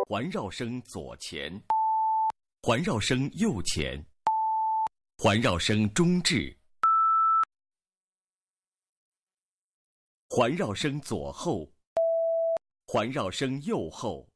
环绕声左前，环绕声右前，环绕声中置，环绕声左后，环绕声右后。